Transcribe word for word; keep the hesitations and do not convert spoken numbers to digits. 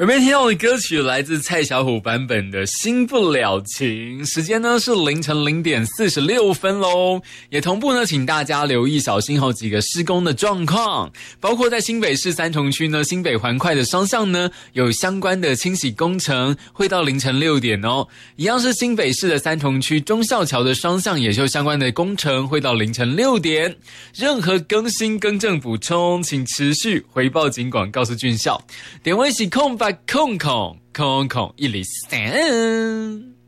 耳边听到的歌曲来自蔡小虎版本的《新不了情》，时间呢是凌晨零点四十六分喽。也同步呢，请大家留意小心好几个施工的状况，包括在新北市三重区呢，新北环快的双向呢有相关的清洗工程，会到凌晨六点哦。一样是新北市的三重区忠孝桥的双向也就相关的工程，会到凌晨六点。任何更新、更正、补充，请持续回报警广，告诉俊孝。点位是空白空空空空一零三。